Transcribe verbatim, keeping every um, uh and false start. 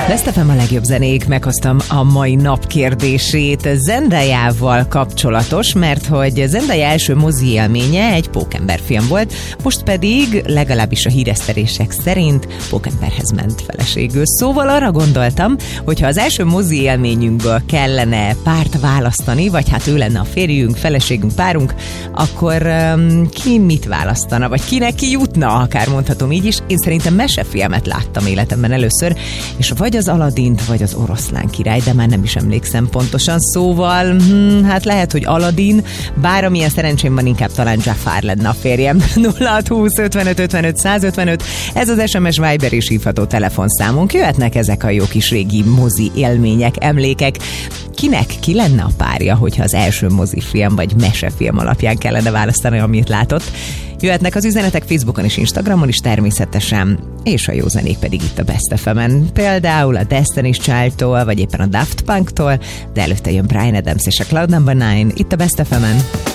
Best ef em a legjobb zenék, meghoztam a mai nap kérdését Zendayával kapcsolatos, mert hogy Zendaya első mozi élménye egy Pókember film volt, most pedig legalábbis a híresztelések szerint Pókemberhez ment feleségül. Szóval arra gondoltam, hogyha az első mozi élményünkből kellene párt választani, vagy hát ő lenne a férjünk, feleségünk, párunk, akkor um, ki mit választana, vagy kinek ki jutna, akár mondhatom így is. Én szerintem mesefilmet láttam életemben először, és vagy az Aladint, vagy az Oroszlán király, de már nem is emlékszem pontosan. Szóval, hm, hát lehet, hogy Aladin, bár amilyen szerencsém van, inkább talán Jafar lenne a férjem. nulla hat húsz ötvenöt ötvenöt százötvenöt, ez az es em es, Viber és hívható telefonszámunk. Jöhetnek ezek a jó kis régi mozi élmények, emlékek. Kinek ki lenne a párja, hogyha az első mozifilm vagy mesefilm alapján kellene választani, amit látott? Jöhetnek az üzenetek Facebookon és Instagramon is természetesen, és a jó zenék pedig itt a Best ef emen. Például a Destiny's Child-tól, vagy éppen a Daft Punk-tól, de előtte jön Bryan Adams és a Cloud Number kilenc itt a Best ef emen.